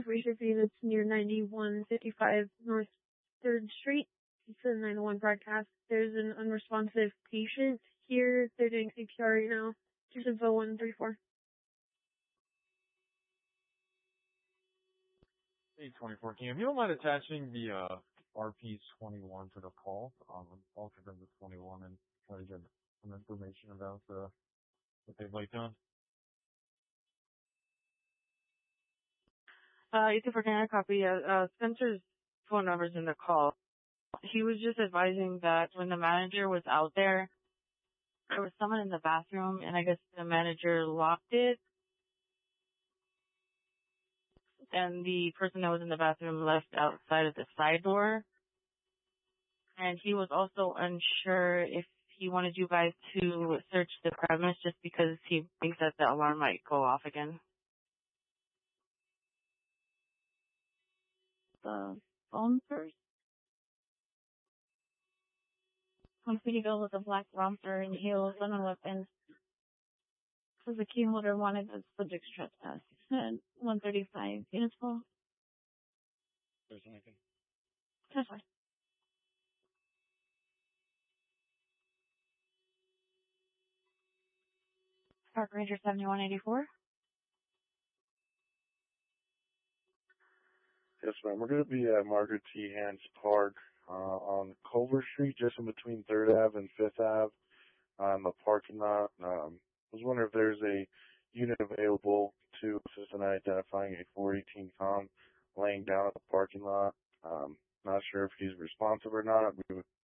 research units near 9155 North 3rd Street. It's a 901 broadcast. There's an unresponsive patient here. They're doing CPR right now. Just info 134. 824. If you don't mind attaching the RP21 to the call, I'll give them the 21 and try to get some information about what they've laid down. 824, copy. Spencer's phone number's in the call. He was just advising that when the manager was out there was someone in the bathroom, and I guess the manager locked it. And the person that was in the bathroom left outside of the side door. And he was also unsure if he wanted you guys to search the premise just because he thinks that the alarm might go off again. The phone first. Company girl with a black romper and heels and a weapon. So the key holder wanted the subject's trespass. 135 units full. There's anything. That's fine. Park Ranger 7184. Yes, ma'am. We're going to be at Margaret T. Hans Park on Culver Street, just in between 3rd Ave and 5th Ave, on the parking lot. I was wondering if there's a unit available to assist in identifying a 418 com laying down at the parking lot. Not sure if he's responsive or not. We